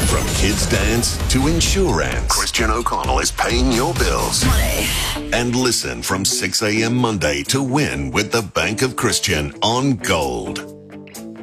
From kids' dance to insurance, Christian O'Connell is paying your bills. Money. And listen from 6 a.m. Monday to win with the Bank of Christian on Gold.